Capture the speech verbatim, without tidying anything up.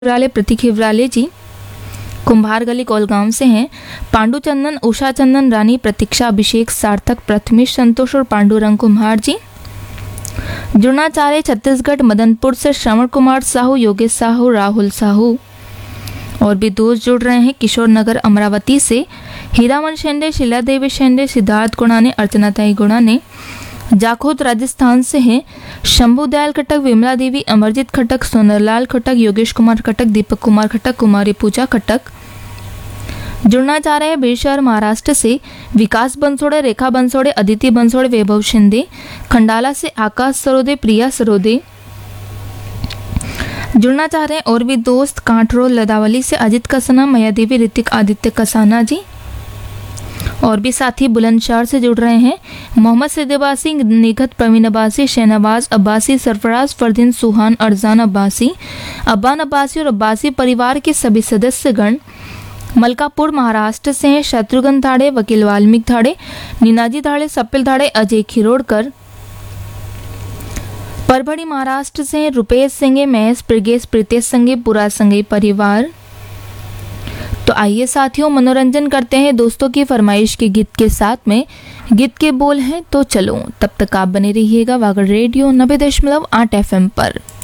खिवराले प्रतीक खिवराले जी कुंभार गली कोलगांव से हैं। पांडु चंदन, उषा चंदन, रानी प्रतीक्षा, अभिषेक, सार्थक, प्रथमेश, संतोष और पांडुरंग कुम्हार जी। जुड़नाचार्य छत्तीसगढ़ मदनपुर से श्रवण कुमार साहू, योगेश साहू, राहुल साहू। और भी दोस्त जुड़ रहे हैं किशोर नगर अमरावती से हीरामन शेंडे, शीला देवी शेंडे, सिद्धार्थ गुणाने, अर्चनाताई गुणाने। जाखोद राजस्थान से हैं शंभू दयाल खटक, विमला देवी, अमरजीत खटक, सोनरलाल खटक, योगेश कुमार खटक, दीपक कुमार खटक, कुमारी पूजा खटक। जुड़ना चाह रहे हैं बेशहर महाराष्ट्र से विकास बंसोड़े, रेखा बंसोड़े, अदिति बंसोड़े, वैभव शिंदे। खंडाला से आकाश सरोदे, प्रिया सरोदे। जुड़ना चाह रहे हैं और भी दोस्त कांठरोल लदावली से अजित कसाना, मया देवी, ऋतिक आदित्य कसाना जी। और भी साथी बुलंदशहर से जुड़ रहे हैं मोहम्मद सिद्द अब्बासी, निगत प्रवीण अब्बासी, शहनवाज अब्बासी, सरफराज फरदीन, सुहान, अरजान अब्बासी, अब्बान अब्बासी और अब्बासी परिवार के सभी सदस्यगण। मलकापुर महाराष्ट्र से हैं शत्रुघ्न धाड़े, वकील वाल्मीकि धाड़े, नीनाजी धाड़े, सपिल धाड़े, अजय खिरोड़कर। परभणी महाराष्ट्र से हैं रुपेश सिंह, महेश प्रिगेश, प्रीतेश संगे, पूरा संगे परिवार। तो आइए साथियों मनोरंजन करते हैं दोस्तों की फरमाइश के गीत के साथ में। गीत के बोल हैं तो चलो, तब तक आप बने रहिएगा वागड़ रेडियो नब्बे दशमलव आठ एफ एम पर।